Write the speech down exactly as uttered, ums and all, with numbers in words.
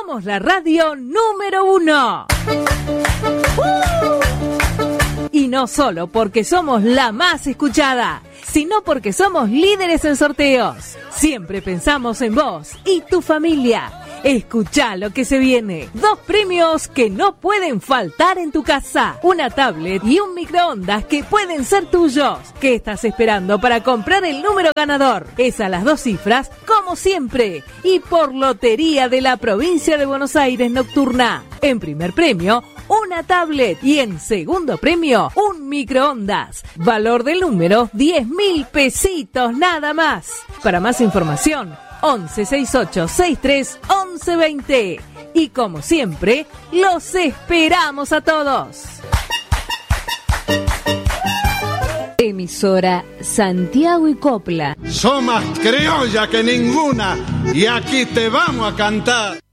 somos la radio número uno. ¡Uh! Y no solo porque somos la más escuchada, sino porque somos líderes en sorteos. Siempre pensamos en vos y tu familia. Escuchá lo que se viene. Dos premios que no pueden faltar en tu casa. Una tablet y un microondas que pueden ser tuyos. ¿Qué estás esperando para comprar el número ganador? Es a las dos cifras, como siempre. Y por Lotería de la Provincia de Buenos Aires Nocturna. En primer premio, una tablet y en segundo premio, un microondas. Valor del número, diez mil pesitos nada más. Para más información, once sesenta y ocho sesenta y tres once veinte. Y como siempre, los esperamos a todos. Emisora Santiago y Copla. Sos más criolla que ninguna y aquí te vamos a cantar.